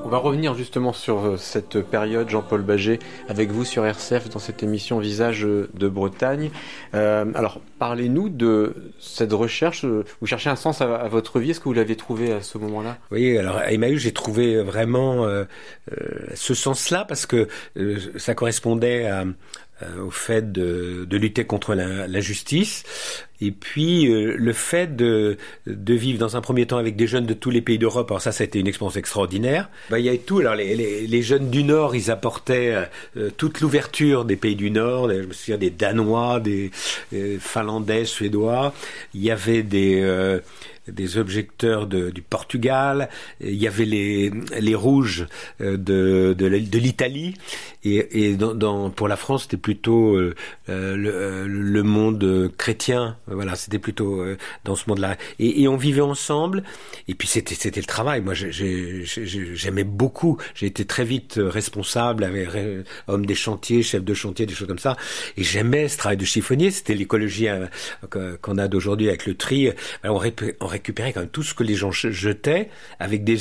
On va revenir justement sur cette période, Jean-Paul Baget, avec vous sur RCF dans cette émission Visage de Bretagne. Alors, parlez-nous de cette recherche. Vous cherchez un sens à votre vie. Est-ce que vous l'avez trouvé à ce moment-là ? Oui, alors à Emmaüs, j'ai trouvé vraiment ce sens-là parce que ça correspondait au fait de lutter contre l'injustice et puis le fait de vivre dans un premier temps avec des jeunes de tous les pays d'Europe. Alors ça a été une expérience extraordinaire. Il y avait tout. Alors les jeunes du Nord, ils apportaient toute l'ouverture des pays du Nord. Je me souviens des Danois, des Finlandais, Suédois. Il y avait des objecteurs du Portugal, il y avait les rouges de l'Italie et pour la France c'était plutôt le monde chrétien. Voilà, c'était plutôt dans ce monde-là et on vivait ensemble et puis c'était le travail. Moi j'aimais beaucoup, j'ai été très vite responsable, avec homme des chantiers, chef de chantier, des choses comme ça, et j'aimais ce travail de chiffonnier. C'était l'écologie qu'on a d'aujourd'hui avec le tri. On récupérait quand même tout ce que les gens jetaient avec des